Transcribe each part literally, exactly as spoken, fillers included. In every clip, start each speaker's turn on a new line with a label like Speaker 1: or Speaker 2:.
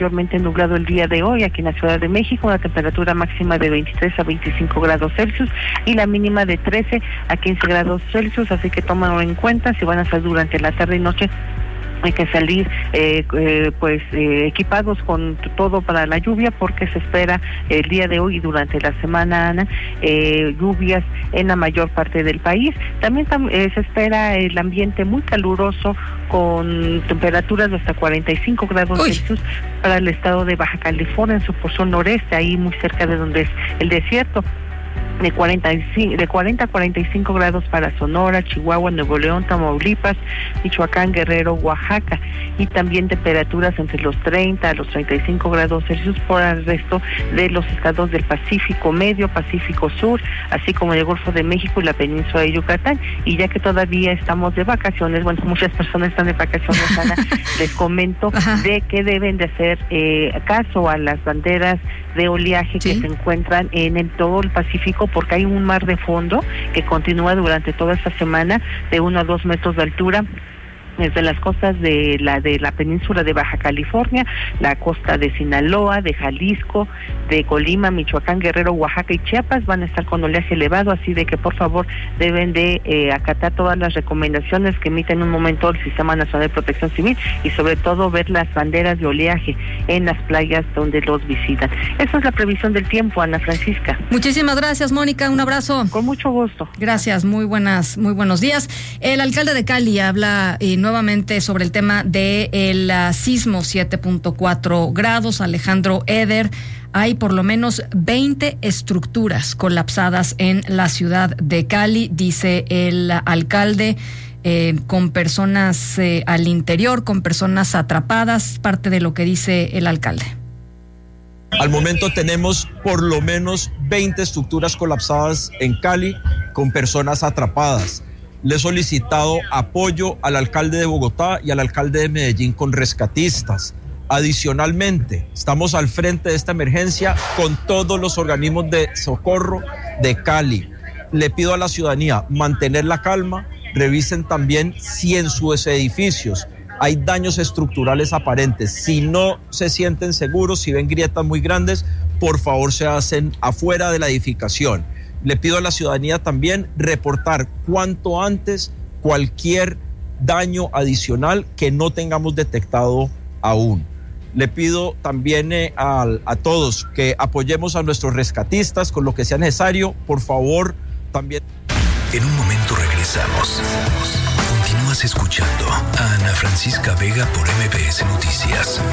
Speaker 1: mayormente nublado el día de hoy aquí en la Ciudad de México, una temperatura máxima de veintitrés a veinticinco grados Celsius y la mínima de trece a quince grados Celsius, así que tómalo en cuenta si van a salir durante la tarde y noche. Hay que salir eh, eh, pues eh, equipados con todo para la lluvia, porque se espera el día de hoy y durante la semana, Ana, eh, lluvias en la mayor parte del país. También tam- eh, se espera el ambiente muy caluroso con temperaturas de hasta cuarenta y cinco grados
Speaker 2: Uy.
Speaker 1: Celsius para el estado de Baja California, en su porción noreste, ahí muy cerca de donde es el desierto. De cuarenta y cinco, de cuarenta a cuarenta y cinco grados para Sonora, Chihuahua, Nuevo León, Tamaulipas, Michoacán, Guerrero, Oaxaca, y también temperaturas entre los treinta a los treinta y cinco grados Celsius por el resto de los estados del Pacífico Medio, Pacífico Sur, así como el Golfo de México y la península de Yucatán. Y ya que todavía estamos de vacaciones, bueno, muchas personas están de vacaciones, Ana, les comento Ajá. de que deben de hacer eh, caso a las banderas de oleaje ¿Sí? que se encuentran en el, todo el Pacífico, porque hay un mar de fondo que continúa durante toda esta semana de uno a dos metros de altura, desde las costas de la de la península de Baja California, la costa de Sinaloa, de Jalisco, de Colima, Michoacán, Guerrero, Oaxaca y Chiapas van a estar con oleaje elevado, así de que por favor deben de eh, acatar todas las recomendaciones que emite en un momento el Sistema Nacional de Protección Civil y sobre todo ver las banderas de oleaje en las playas donde los visitan. Esa es la previsión del tiempo, Ana Francisca.
Speaker 2: Muchísimas gracias, Mónica, un abrazo.
Speaker 1: Con mucho gusto.
Speaker 2: Gracias, muy buenas, muy buenos días. El alcalde de Cali habla eh, nuevamente sobre el tema de el uh, sismo siete punto cuatro grados. Alejandro Eder, hay por lo menos veinte estructuras colapsadas en la ciudad de Cali, dice el alcalde, eh, con personas eh, al interior, con personas atrapadas, parte de lo que dice el alcalde.
Speaker 3: Al momento tenemos por lo menos veinte estructuras colapsadas en Cali con personas atrapadas. Le he solicitado apoyo al alcalde de Bogotá y al alcalde de Medellín con rescatistas. Adicionalmente, estamos al frente de esta emergencia con todos los organismos de socorro de Cali. Le pido a la ciudadanía mantener la calma, revisen también si en sus edificios hay daños estructurales aparentes. Si no se sienten seguros, si ven grietas muy grandes, por favor se hacen afuera de la edificación. Le pido a la ciudadanía también reportar cuanto antes cualquier daño adicional que no tengamos detectado aún. Le pido también eh, a, a todos que apoyemos a nuestros rescatistas con lo que sea necesario. Por favor, también.
Speaker 4: En un momento regresamos. Continúas escuchando a Ana Francisca Vega por M B S Noticias.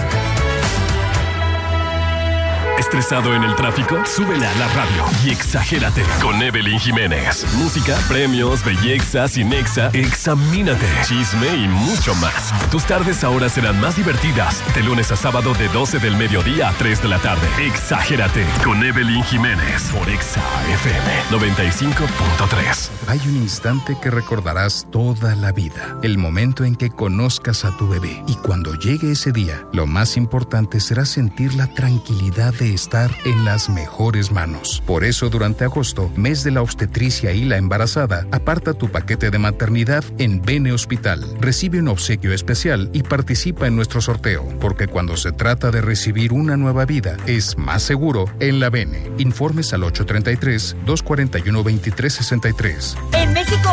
Speaker 5: ¿Estresado en el tráfico? Súbele a la radio y exagérate con Evelyn Jiménez. Música, premios, belleza, Cinexa, examínate, chisme y mucho más. Tus tardes ahora serán más divertidas. De lunes a sábado de doce del mediodía a tres de la tarde. Exagérate con Evelyn Jiménez por Exa F M noventa y cinco punto tres.
Speaker 6: Hay un instante que recordarás toda la vida. El momento en que conozcas a tu bebé. Y cuando llegue ese día, lo más importante será sentir la tranquilidad de estar en las mejores manos. Por eso, durante agosto, mes de la obstetricia y la embarazada, aparta tu paquete de maternidad en Bene Hospital. Recibe un obsequio especial y participa en nuestro sorteo, porque cuando se trata de recibir una nueva vida, es más seguro en la Bene. Informes al ocho tres tres, dos cuatro uno, dos tres seis tres.
Speaker 7: En México